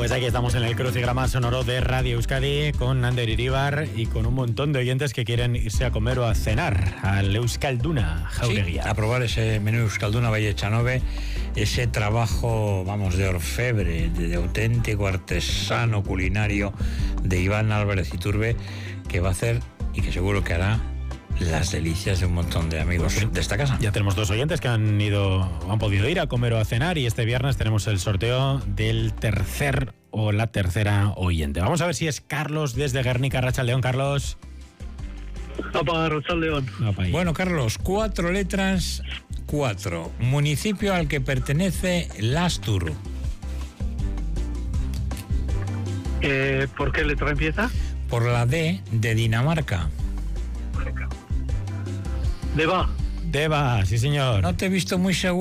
Pues aquí estamos en el crucigrama sonoro de Radio Euskadi con Ander Iribar y con un montón de oyentes que quieren irse a comer o a cenar al Euskalduna Jaureguía. Sí, a probar ese menú Euskalduna Valle Echanove, ese trabajo, vamos, de orfebre, de auténtico artesano culinario de Iván Álvarez Iturbe, que va a hacer y que seguro que hará las delicias de un montón de amigos de esta casa. Ya tenemos 2 oyentes que han podido ir a comer o a cenar, y este viernes tenemos el sorteo del tercer o la tercera oyente. Vamos a ver si es Carlos desde Guernica. Arratsaldeon, Carlos. Arratsaldeon. Bueno, Carlos, 4 letras, 4. Municipio al que pertenece Lastur. ¿Por qué letra empieza? Por la D de Dinamarca. Deva. Deva, sí señor. No te he visto muy seguro.